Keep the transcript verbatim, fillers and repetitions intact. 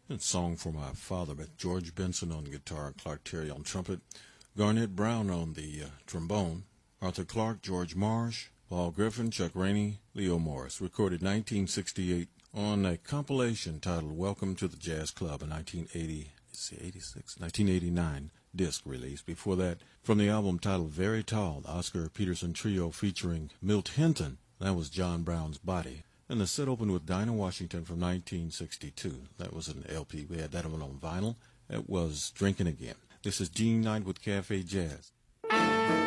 A song for my father by George Benson on guitar, Clark Terry on trumpet, Garnett Brown on the uh, trombone, Arthur Clarke, George Marsh, Paul Griffin, Chuck Rainey, Leo Morris. Recorded nineteen sixty-eight on a compilation titled Welcome to the Jazz Club, a nineteen eighty, let's see, eighty-six, nineteen eighty-nine disc release. Before that, from the album titled Very Tall, the Oscar Peterson Trio featuring Milt Hinton. That was John Brown's Body. And the set opened with Dinah Washington from nineteen sixty-two. That was an L P. We had that one on vinyl. It was Drinking Again. This is Gene Knight with Cafe Jazz.